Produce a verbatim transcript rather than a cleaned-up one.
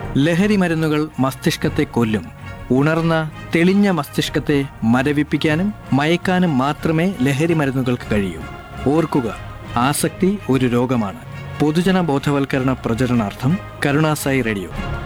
ലഹരി മരുന്നുകൾ മസ്തിഷ്കത്തെ കൊല്ലും. ഉണർന്ന തെളിഞ്ഞ മസ്തിഷ്കത്തെ മരവിപ്പിക്കാനും മയക്കാനും മാത്രമേ ലഹരി മരുന്നുകൾക്ക് കഴിയൂ. ഓർക്കുക, ആസക്തി ഒരു രോഗമാണ്. പൊതുജന ബോധവൽക്കരണ പ്രചരണാർത്ഥം കരുണാസായി റേഡിയോ.